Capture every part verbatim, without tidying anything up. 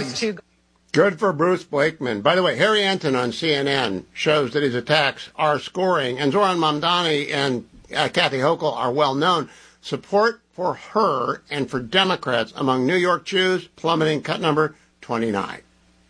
these two. Good for Bruce Blakeman. By the way, Harry Enton on C N N shows that his attacks are scoring, and Zoran Mamdani and uh, Kathy Hochul are well known. Support for her and for Democrats among New York Jews plummeting, cut number twenty-nine.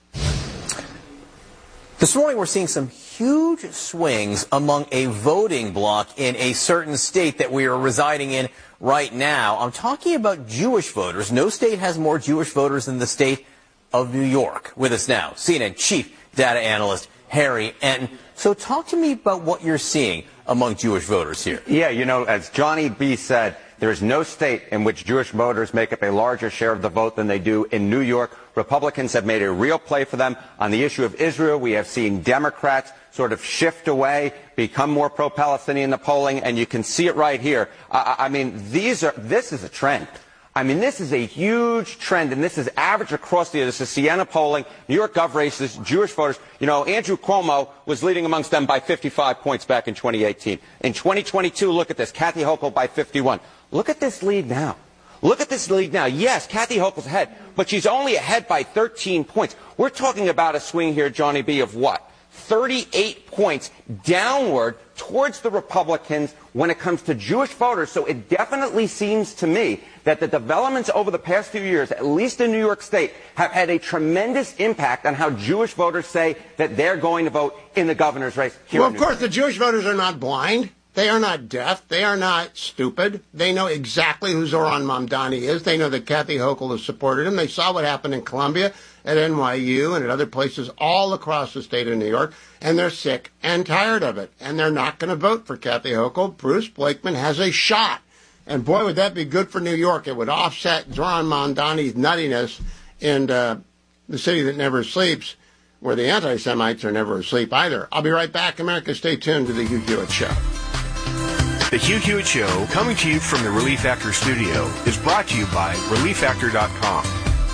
This morning we're seeing some huge swings among a voting bloc in a certain state that we are residing in right now. I'm talking about Jewish voters. No state has more Jewish voters than the state of New York. With us now, C N N chief data analyst Harry Enton. So talk to me about what you're seeing among Jewish voters here. Yeah, you know, as Johnny B. said, there is no state in which Jewish voters make up a larger share of the vote than they do in New York. Republicans have made a real play for them. On the issue of Israel, we have seen Democrats sort of shift away, become more pro-Palestinian in the polling, and you can see it right here. I, I mean, these are, this is a trend. I mean, this is a huge trend, and this is average across the year. This is Siena polling, New York Gov races, Jewish voters. You know, Andrew Cuomo was leading amongst them by fifty-five points back in twenty eighteen. In twenty twenty-two, look at this, Kathy Hochul by fifty-one. Look at this lead now. Look at this lead now. Yes, Kathy Hochul's ahead, but she's only ahead by thirteen points. We're talking about a swing here, Johnny B., of what? thirty-eight points downward towards the Republicans when it comes to Jewish voters. So it definitely seems to me that the developments over the past few years, at least in New York State, have had a tremendous impact on how Jewish voters say that they're going to vote in the governor's race here Well, in of New course, York. the Jewish voters are not blind. They are not deaf. They are not stupid. They know exactly who Zoran Mamdani is. They know that Kathy Hochul has supported him. They saw what happened in Columbia, at N Y U, and at other places all across the state of New York, and they're sick and tired of it. And they're not going to vote for Kathy Hochul. Bruce Blakeman has a shot. And boy, would that be good for New York. It would offset Zoran Mamdani's nuttiness in uh, the city that never sleeps, where the anti-Semites are never asleep either. I'll be right back. America, stay tuned to the Hugh Hewitt Show. The Hugh Hewitt Show, coming to you from the Relief Factor studio, is brought to you by relief factor dot com.